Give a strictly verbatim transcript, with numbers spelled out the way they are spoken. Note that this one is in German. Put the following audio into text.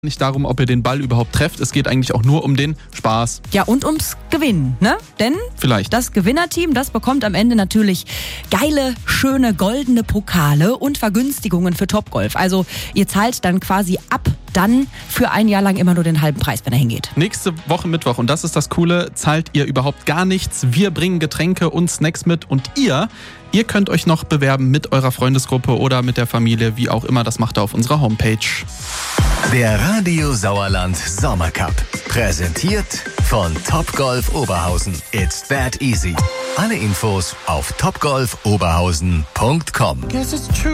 Nicht darum, ob ihr den Ball überhaupt trefft. Es geht eigentlich auch nur um den Spaß. Ja, und ums Gewinnen, ne? Denn Vielleicht. das Gewinnerteam, das bekommt am Ende natürlich geile, schöne, goldene Pokale und Vergünstigungen für Topgolf. Also ihr zahlt dann quasi ab dann für ein Jahr lang immer nur den halben Preis, wenn er hingeht. Nächste Woche Mittwoch, und das ist das Coole, zahlt ihr überhaupt gar nichts. Wir bringen Getränke und Snacks mit und ihr, ihr könnt euch noch bewerben mit eurer Freundesgruppe oder mit der Familie, wie auch immer. Das macht ihr auf unserer Homepage. Der Radio Sauerland Sommercup. Präsentiert von Topgolf Oberhausen. It's that easy. Alle Infos auf topgolf oberhausen punkt com.